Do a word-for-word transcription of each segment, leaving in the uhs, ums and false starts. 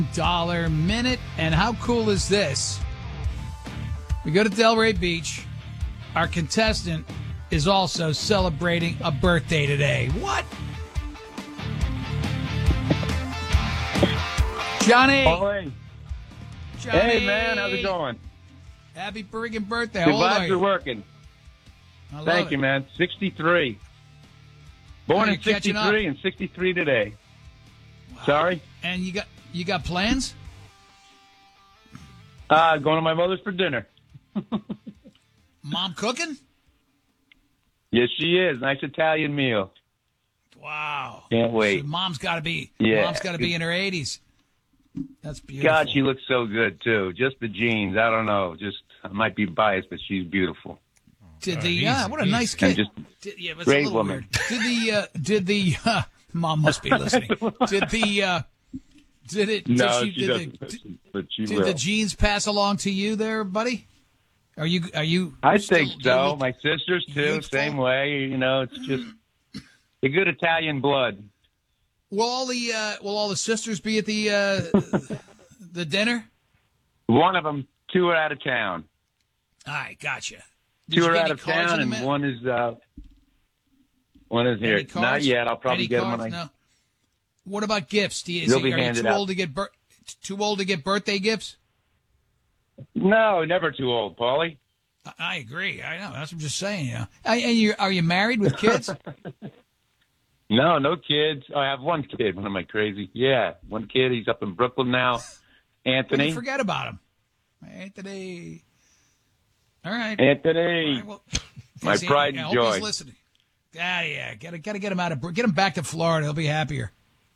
dollar minute. And how cool is this? We go to Delray Beach. Our contestant is also celebrating a birthday today. What? Johnny. Hey. Johnny. Hey, man. How's it going? Happy friggin' birthday. The How old are vibes you? are working. I love Thank it. you, man. sixty-three. Born Oh, in you're catching up. sixty-three and sixty-three today. Wow. Sorry? And you got you got plans? Uh, going to my mother's for dinner. Mom cooking? Yes, she is. Nice Italian meal. Wow. Can't wait. So mom's got to be. Yeah. Mom's got to be in her eighties. That's beautiful. God, she looks so good, too. Just the jeans. I don't know. Just, I might be biased, but she's beautiful. Did Oh, the easy, uh, what a easy. nice And kid. just Did, yeah, but it's great a little woman. weird. Did the uh, did the uh, mom must be listening? Did the uh, did it? Did No, she, she did doesn't the, listen, but she Did will. the genes pass along to you, there, buddy? Are you are you? I still- think do you so. look- My sisters, too, youthful? same way. You know, it's just a good Italian blood. Will all the uh, will all the sisters be at the uh, the dinner? One of them, two are out of town. All right, gotcha. Did Two you are get out any of cards in town, the and mail? one is uh, one is here. Any cards? Not yet. I'll probably Any get cards? them when I. No. What about gifts? Do you, is They'll it- be are you handed too out. old to get bir- too old to get birthday gifts? No, never too old, Paulie. I, I agree. I know. That's what I'm just saying. You know. And and you are you married with kids? No, no kids. I have one kid. What am I crazy? Yeah, one kid. He's up in Brooklyn now. Well, Anthony. you forget about him. Anthony. All right. Anthony. All right, well, My is he- pride I and hope joy. He's listening. Ah, yeah. Gotta gotta get him out of get him back to Florida. He'll be happier.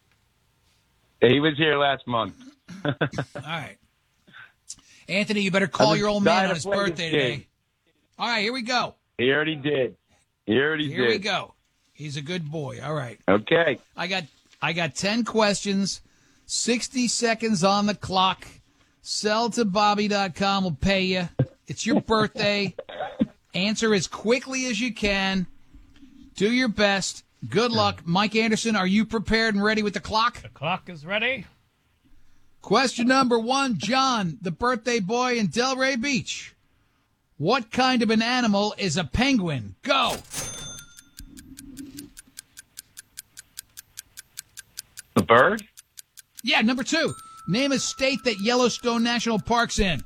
He was here last month. All right. Anthony, you better call I'm your old dying man to on his play this birthday game. today. All right, here we go. He already did. He already Here did. we go. He's a good boy. All right. Okay. I got I got ten questions, sixty seconds on the clock. sell to bobby dot com will pay you. It's your birthday. Answer as quickly as you can. Do your best. Good luck. Mike Anderson, are you prepared and ready with the clock? The clock is ready. Question number one, John, the birthday boy in Delray Beach. What kind of an animal is a penguin? Go. The bird? Yeah, number two. Name a state that Yellowstone National Park's in.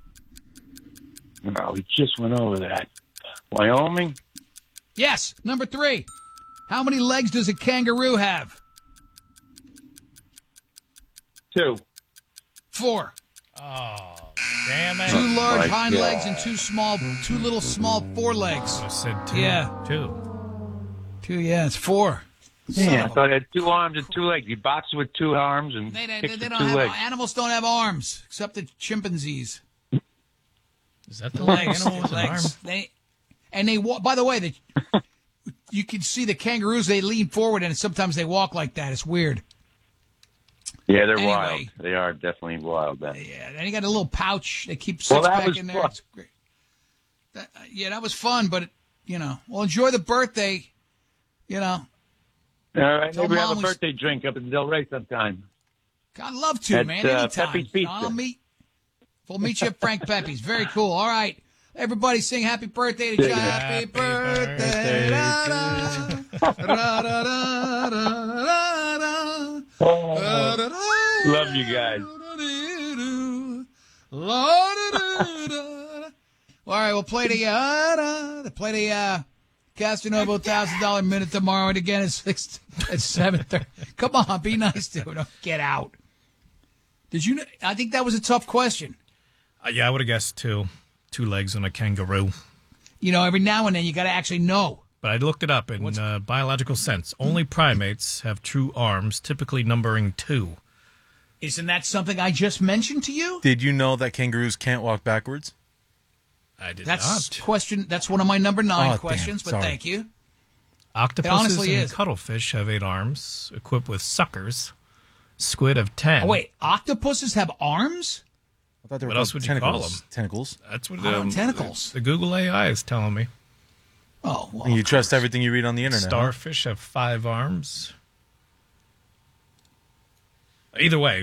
No, we just went over that. Wyoming? Yes. Number three. How many legs does a kangaroo have? Two. Four. Oh, damn it. Two large my hind God. legs and two small, two little small forelegs. I said two. Yeah. Two. Two, yeah, it's four. Son Yeah, I of a- thought he had two arms and two legs. He boxes with two arms and They, they, kicks they, they with don't two have legs. animals. Don't have arms except the chimpanzees. Is that the Legs, animal with an arm? legs. They and they walk. By the way, they, you can see the kangaroos. They lean forward and sometimes they walk like that. It's weird. Yeah, they're Anyway. wild. They are definitely wild. Then. Yeah, then you got a little pouch. They keep Well, six that pack was in there. fun. It's great. That, uh, yeah, that was fun, but you know, well, enjoy the birthday. You know, All right, Tell maybe we have Mom a we- birthday drink up in Del Rey sometime. I'd love to, At, man. uh, Anytime. Pepe's Pizza. I'll meet. We'll meet you at Frank Pepe's. Very cool. All right, everybody, sing "Happy Birthday" to Sing John. it. Happy, Happy birthday. birthday Da, da, da, da, da, da, da, Oh, da, da, love you guys. All right, we'll play the uh, play the uh, Castanovo thousand dollar minute tomorrow, and again at six at seven thirty. Come on, be nice to it. Get out. Did you? Know, I think that was a tough question. Uh, yeah, I would have guessed two. Two legs on a kangaroo. You know, every now and then you got to actually know. But I looked it up in uh, biological sense. Only primates have true arms, typically numbering two. Isn't that something I just mentioned to you? Did you know that kangaroos can't walk backwards? I did That's not. question. That's one of my number nine Oh, damn, questions. But sorry. thank you. Octopuses honestly and is. cuttlefish have eight arms, equipped with suckers. Squid have ten. Oh, wait, octopuses have arms? I thought they were What called else would you call tentacles. them? Tentacles. That's what Oh, um, tentacles. the Google A I is telling me. Oh, well. And you trust everything you read on the internet. huh? Starfish have five arms. Either way,